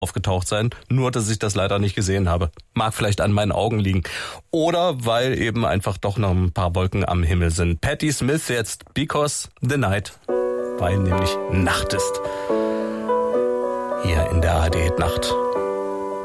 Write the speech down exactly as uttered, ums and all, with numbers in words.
aufgetaucht sein, nur dass ich das leider nicht gesehen habe. Mag vielleicht an meinen Augen liegen. Oder weil eben einfach doch noch ein paar Wolken am Himmel sind. Patti Smith jetzt, Because the Night, weil nämlich Nacht ist. Hier in der A R D Nacht.